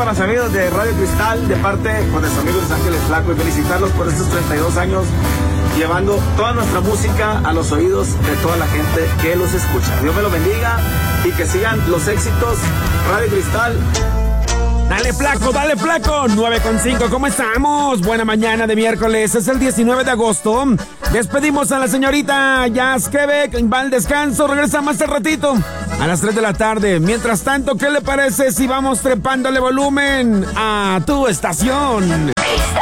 para los amigos de Radio Cristal, de parte de nuestros amigos Los Ángeles Flaco, y felicitarlos por estos 32 años, llevando toda nuestra música a los oídos de toda la gente que los escucha. Dios me lo bendiga y que sigan los éxitos. Radio Cristal. Dale flaco, 9:05, ¿cómo estamos? Buena mañana de miércoles, es el 19 de agosto. Despedimos a la señorita Jazz Quebec, va al descanso, regresa más al ratito, a las 3 de la tarde. Mientras tanto, ¿qué le parece si vamos trepándole volumen a tu estación? Esta